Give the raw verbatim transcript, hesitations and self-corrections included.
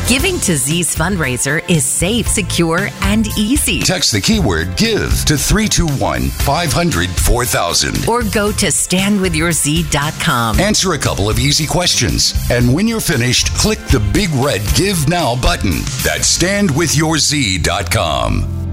Giving to Z's fundraiser is safe, secure, and easy. Text the keyword GIVE to three two one, five hundred, four thousand. Or go to stand with your z dot com. Answer a couple of easy questions. And when you're finished, click the big red Give Now button. That's stand with your z dot com.